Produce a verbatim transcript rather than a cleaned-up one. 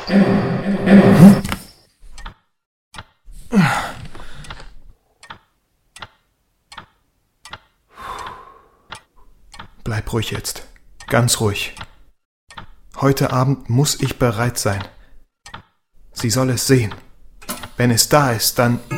Emma. Bleib ruhig jetzt. Ganz ruhig. Heute Abend muss ich bereit sein. Sie soll es sehen. Wenn es da ist, dann...